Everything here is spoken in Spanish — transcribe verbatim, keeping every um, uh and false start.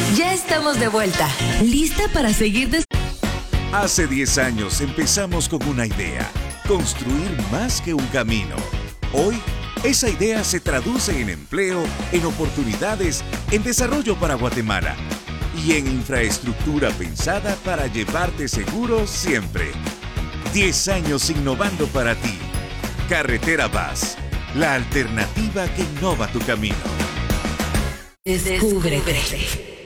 Ya estamos de vuelta. ¿Lista para seguir des- Hace diez años empezamos con una idea, construir más que un camino. Hoy, esa idea se traduce en empleo, en oportunidades, en desarrollo para Guatemala y en infraestructura pensada para llevarte seguro siempre. diez años innovando para ti. Carretera Paz, la alternativa que innova tu camino. Descúbrete.